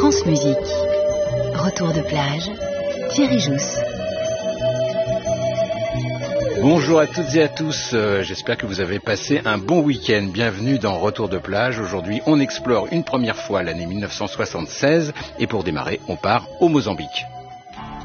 France Musique. Retour de plage, Thierry Jousse. Bonjour à toutes et à tous, j'espère que vous avez passé un bon week-end. Bienvenue dans Retour de plage. Aujourd'hui, on explore une première fois l'année 1976 et pour démarrer, on part au Mozambique.